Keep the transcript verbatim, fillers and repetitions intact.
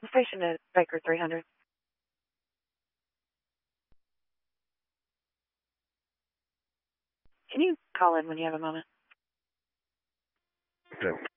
Station at Baker three hundred. Can you call in when you have a moment? Okay.